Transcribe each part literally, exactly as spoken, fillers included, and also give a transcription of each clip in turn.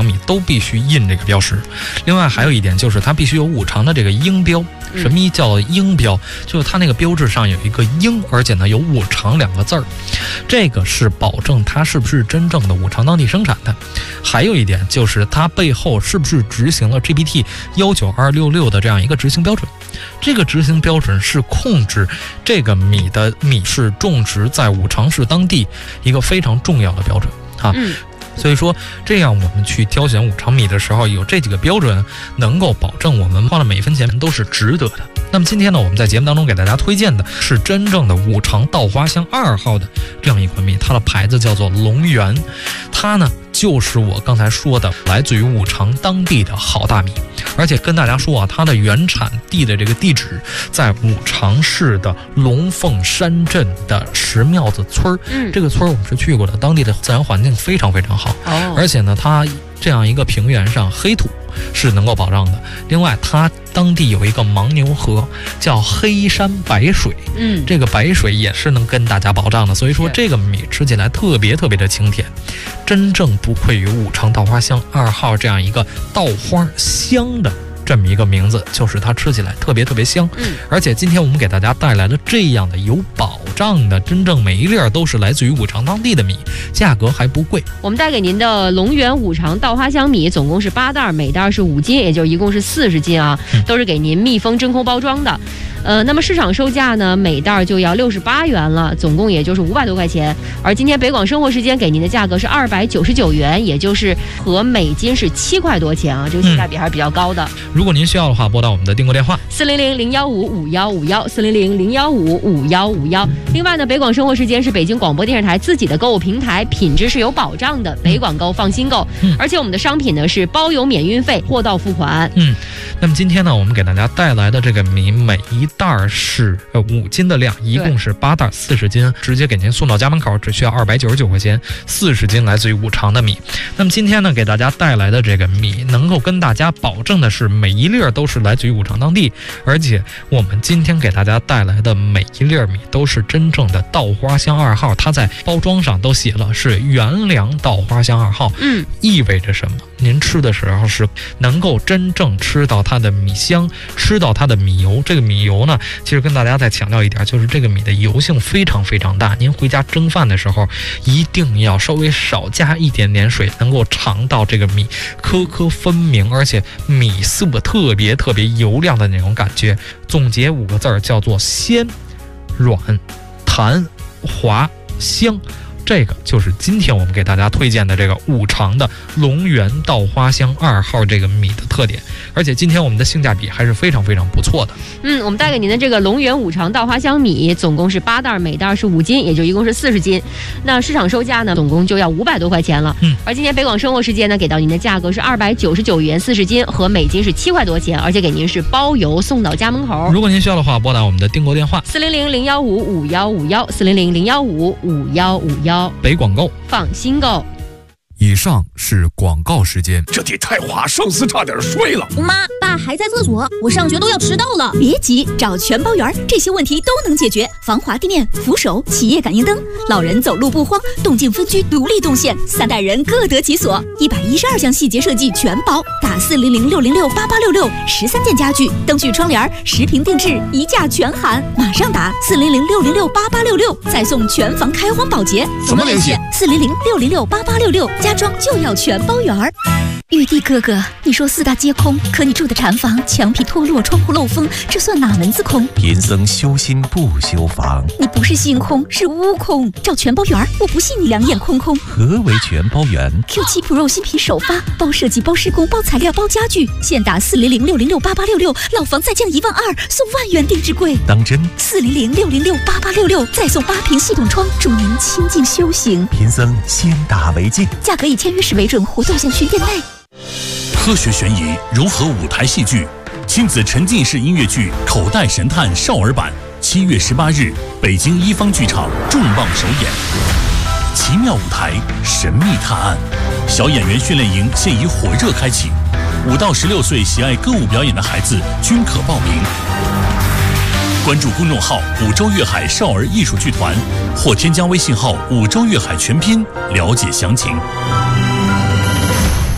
肠米都必须印这个标识。另外还有一点就是它必须有五常的这个英标。什么叫英标？就是它那个标志上有一个英，而且呢有五常两个字儿，这个是保证它是不是真正的五常当地生产的。还有一点就是它背后是不是执行了 G B T 一九二六六的这样一个执行标准。这个执行标准是控制这个米的米是种植在五常市当地一个非常重要的标准啊。 嗯所以说这样我们去挑选五常米的时候，有这几个标准能够保证我们花了每分钱都是值得的。那么今天呢，我们在节目当中给大家推荐的是真正的五常稻花香二号的这样一款米，它的牌子叫做龙源。它呢就是我刚才说的来自于五常当地的好大米。而且跟大家说啊，它的原产地的这个地址在五常市的龙凤山镇的石庙子村儿。 嗯， 这个村儿我们是去过的，当地的自然环境非常非常好。 哦， 而且呢，它这样一个平原上黑土是能够保障的。另外，它当地有一个牦牛河，叫黑山白水。 嗯， 这个白水也是能跟大家保障的。所以说，这个米吃起来特别特别的清甜，真正不愧于五常稻花香二号这样一个稻花香的这么一个名字，就是它吃起来特别特别香。 嗯， 而且今天我们给大家带来了这样的有保障的，真正每一粒都是来自于五常当地的米，价格还不贵。 我们带给您的龙源五常稻花香米总共是八袋，每袋是五斤，也就一共是四十斤啊，都是给您密封真空包装的。呃，那么市场售价呢，每袋就要六十八元了，总共也就是五百多块钱。而今天北广生活时间给您的价格是二百九十九元，也就是和每斤是七块多钱啊，这个性价比还是比较高的。 如果您需要的话，拨打我们的订购电话四零零零幺五五幺五幺四零零零幺五五幺五幺。另外呢，北广生活时间是北京广播电视台自己的购物平台，品质是有保障的，北广购放心购。 嗯， 而且我们的商品呢是包邮免运费，货到付款。 嗯，那么今天呢，我们给大家带来的这个米，每一袋是呃五斤的量，一共是八袋四十斤，直接给您送到家门口，只需要二百九十九块钱，四十斤来自于五常的米。那么今天呢，给大家带来的这个米，能够跟大家保证的是每一粒都是来自于五常当地，而且我们今天给大家带来的每一粒米都是真正的稻花香二号，它在包装上都写了是原粮稻花香二号。 嗯， 意味着什么？您吃的时候是能够真正吃到它的米香，吃到它的米油。这个米油呢，其实跟大家再强调一点，就是这个米的油性非常非常大，您回家蒸饭的时候一定要稍微少加一点点水，能够尝到这个米颗颗分明，而且米色特别特别油亮的那种感觉。总结五个字儿，叫做鲜、软、弹、滑、香。这个就是今天我们给大家推荐的这个五常的龙源稻花香二号这个米的特点，而且今天我们的性价比还是非常非常不错的。 嗯，我们带给您的这个龙源五常稻花香米总共是八袋，每袋是五斤，也就一共是四十斤。那市场售价呢，总共就要五百多块钱了。 嗯， 而今天北广生活时间呢，给到您的价格是二百九十九元四十斤，和每斤是七块多钱，而且给您是包邮送到家门口。 如果您需要的话，拨打我们的订购电话四零零零幺五五幺五幺四零零零幺五五幺五幺。 北广购放心购。 以上是广告时间。 这得太华，上司差点睡了。 妈，爸还在厕所，我上学都要迟到了。别急，找全包园，这些问题都能解决。防滑地面、扶手、企业感应灯，老人走路不慌，动静分区独立动线，三代人各得其所。一百一十二项细节设计全包，打四零零六零六八八六六，十三件家具、灯具、窗帘，十平定制，一价全含。马上打四零零六零六八八六六，再送全房开荒保洁。 怎么联系？ 四零零六零六八八六六，家装就要全包园儿。玉帝哥哥，你说四大皆空，可你住的禅房墙皮脱落，窗户漏风，这算哪门子空？ 贫僧修心不修房。 你不是心空，是悟空。找全包园儿，我不信你两眼空空。 何为全包园 ？Q 七 Pro 新品首发，包设计、包施工、包材料、包家具，现打四零零六零六八八六六，老房再降一万二，送万元定制柜。 当真？ 四零零六零六八八六六，再送八屏系统窗，助您清静修行。 贫僧先打为敬， 价格以签约时为准，活动限群店内。 科学悬疑融合舞台戏剧，亲子沉浸式音乐剧《口袋神探》少儿版，七月十八日，北京一方剧场重磅首演。奇妙舞台，神秘探案，小演员训练营现已火热开启，五到十六岁喜爱歌舞表演的孩子均可报名。关注公众号“五洲粤海少儿艺术剧团”，或添加微信号“五洲粤海全拼”了解详情。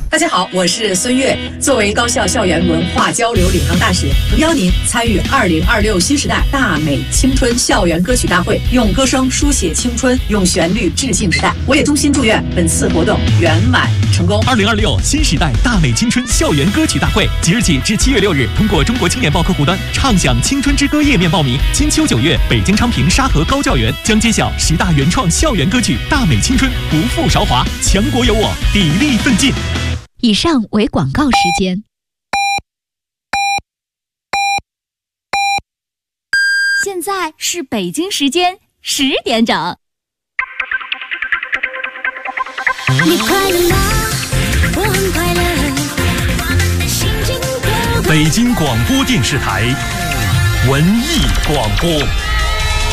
大家好，我是孙悦。作为高校校园文化交流领航大使，邀您参与二零二六新时代大美青春校园歌曲大会，用歌声书写青春，用旋律致敬时代。我也衷心祝愿本次活动圆满成功。 二零二六新时代大美青春校园歌曲大会，即日起至七月六日，通过中国青年报客户端畅享青春之歌页面报名。金秋九月，北京昌平沙河高教园将揭晓十大原创校园歌曲大美青春，不负韶华，强国有我，砥砺奋进。 以上为广告时间。现在是北京时间十点整。 你快乐吗？我很快乐。我们的心情都北京广播电视台文艺广播。